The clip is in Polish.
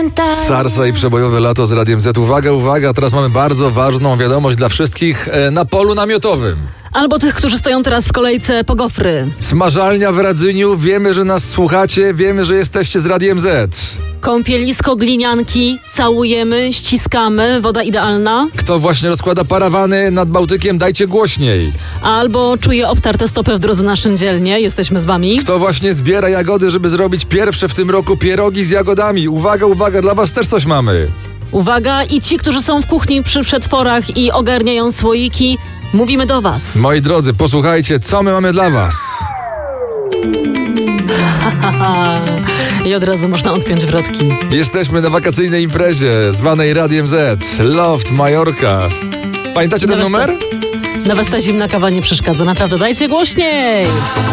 pamiętaj. Sarsa i przebojowe lato z Radiem Z. Uwaga, uwaga, teraz mamy bardzo ważną wiadomość dla wszystkich na polu namiotowym. Albo tych, którzy stoją teraz w kolejce po gofry. Smażalnia w Radzyniu, wiemy, że nas słuchacie, wiemy, że jesteście z Radiem Z. Kąpielisko glinianki, całujemy, ściskamy, woda idealna. Kto właśnie rozkłada parawany nad Bałtykiem, dajcie głośniej. Albo czuje obtarte stopy w drodze na Szyndzielnię, jesteśmy z wami. Kto właśnie zbiera jagody, żeby zrobić pierwsze w tym roku pierogi z jagodami. Uwaga, uwaga, dla was też coś mamy. Uwaga, i ci, którzy są w kuchni przy przetworach i ogarniają słoiki, mówimy do was. Moi drodzy, posłuchajcie, co my mamy dla was. I od razu można odpiąć wrotki. Jesteśmy na wakacyjnej imprezie zwanej Radiem Z. Loft Majorka. Pamiętacie ten numer? Nawet ta zimna kawa nie przeszkadza, naprawdę, dajcie głośniej!